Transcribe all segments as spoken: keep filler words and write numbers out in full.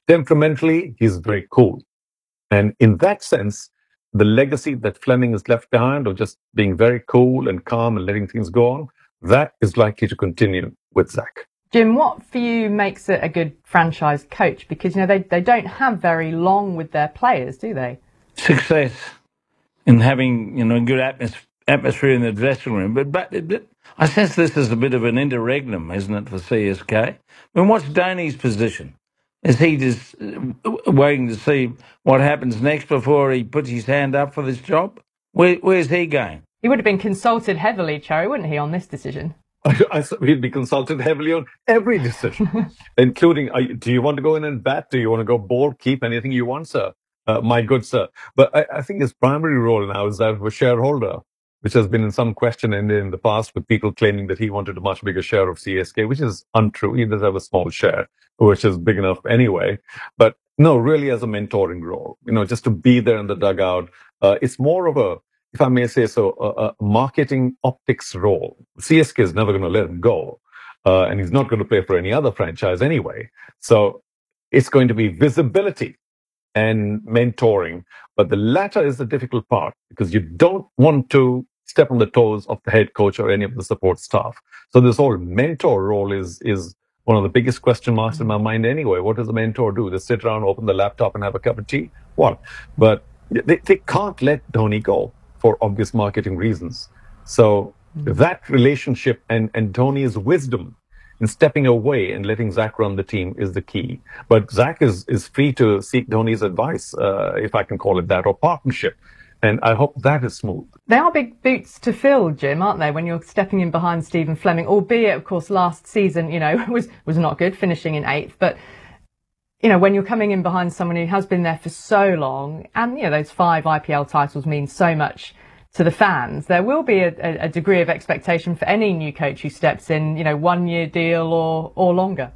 temperamentally, he's very cool. And in that sense, the legacy that Fleming has left behind of just being very cool and calm and letting things go on, that is likely to continue with Zach. Jim, what for you makes it a good franchise coach? Because, you know, they, they don't have very long with their players, do they? Success in having, you know, a good atmos- atmosphere in the dressing room. But, but, but I sense this is a bit of an interregnum, isn't it, for C S K? I mean, what's Dhoni's position? Is he just uh, waiting to see what happens next before he puts his hand up for this job? Where, where's he going? He would have been consulted heavily, Cherry, wouldn't he, on this decision? I, I, he'd be consulted heavily on every decision, including, uh, do you want to go in and bat? Do you want to go ball? Keep anything you want, sir. Uh, my good sir. But I, I think his primary role now is that of a shareholder, which has been in some question in, in the past with people claiming that he wanted a much bigger share of C S K, which is untrue. He does have a small share, which is big enough anyway. But no, really as a mentoring role, you know, just to be there in the dugout. Uh, it's more of a, if I may say so, a, a marketing optics role. C S K is never going to let him go. Uh, and he's not going to play for any other franchise anyway. So it's going to be visibility and mentoring. But the latter is the difficult part because you don't want to step on the toes of the head coach or any of the support staff. So this whole mentor role is, is one of the biggest question marks in my mind anyway. What does a mentor do? They sit around, open the laptop and have a cup of tea? What? But they, they can't let Dhoni go for obvious marketing reasons. So that relationship and, and Dhoni's wisdom in stepping away and letting Zach run the team is the key. But Zach is, is free to seek Dhoni's advice, uh, if I can call it that, or partnership. And I hope that is smooth. They are big boots to fill, Jim, aren't they, when you're stepping in behind Stephen Fleming, albeit, of course, last season, you know, was, was not good, finishing in eighth. But, you know, when you're coming in behind someone who has been there for so long, and, you know, those five I P L titles mean so much to the fans, there will be a, a degree of expectation for any new coach who steps in, you know, one-year deal or, or longer.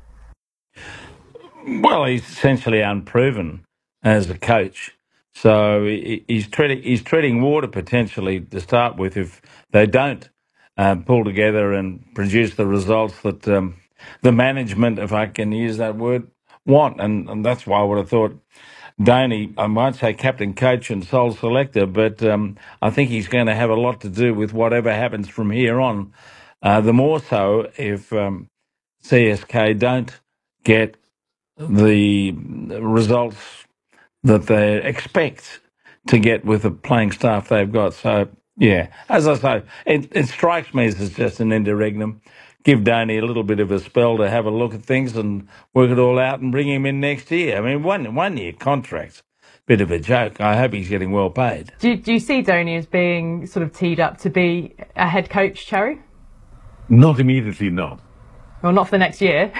Well, he's essentially unproven as a coach. So he's treading, he's treading water potentially to start with if they don't uh, pull together and produce the results that um, the management, if I can use that word, want. And, and that's why I would have thought Dhoni, I might say captain, coach and sole selector, but um, I think he's going to have a lot to do with whatever happens from here on. Uh, the more so if um, C S K don't get the results that they expect to get with the playing staff they've got. So, yeah, as I say, it, it strikes me as just an interregnum. Give Dhoni a little bit of a spell to have a look at things and work it all out and bring him in next year. I mean, one one year contract, bit of a joke. I hope he's getting well paid. Do, do you see Dhoni as being sort of teed up to be a head coach, Cherry? Not immediately, no. Well, not for the next year.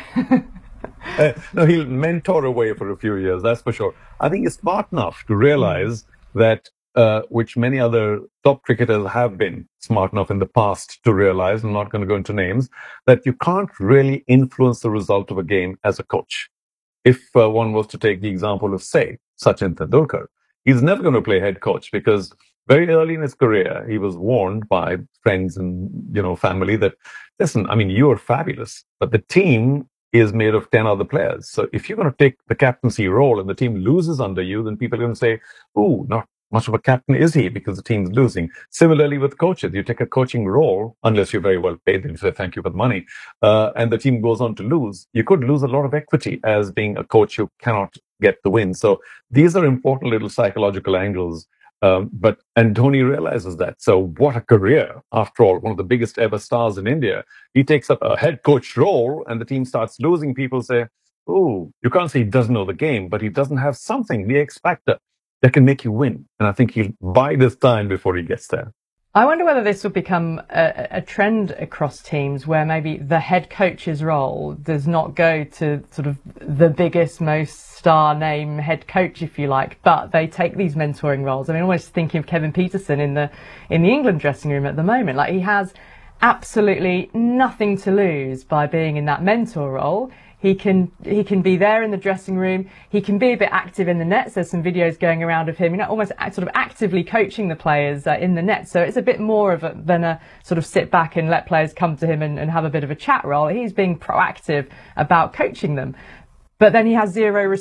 Uh, no, he'll mentor away for a few years, that's for sure. I think he's smart enough to realize that, uh, which many other top cricketers have been smart enough in the past to realize, I'm not going to go into names, that you can't really influence the result of a game as a coach. If uh, one was to take the example of, say, Sachin Tendulkar, he's never going to play head coach because very early in his career, he was warned by friends and, you know, family that, listen, I mean, you are fabulous, but the team is made of ten other players. So if you're going to take the captaincy role and the team loses under you, then people are going to say, oh, not much of a captain is he because the team's losing. Similarly with coaches, you take a coaching role, unless you're very well paid, then you say thank you for the money, uh, and the team goes on to lose. You could lose a lot of equity as being a coach who cannot get the win. So these are important little psychological angles. Um, but, and Dhoni realizes that. So what a career, after all, one of the biggest ever stars in India. He takes up a head coach role and the team starts losing. People say, oh, you can't say he doesn't know the game, but he doesn't have something, the X factor, that can make you win. And I think he'll buy this time before he gets there. I wonder whether this will become a, a trend across teams where maybe the head coach's role does not go to sort of the biggest, most star name head coach, if you like, but they take these mentoring roles. I mean, almost thinking of Kevin Peterson in the in the England dressing room at the moment. Like, he has absolutely nothing to lose by being in that mentor role. He can he can be there in the dressing room. He can be a bit active in the nets. There's some videos going around of him, you know, almost sort of actively coaching the players uh, in the net. So it's a bit more of a, than a sort of sit back and let players come to him and, and have a bit of a chat role. He's being proactive about coaching them. But then he has zero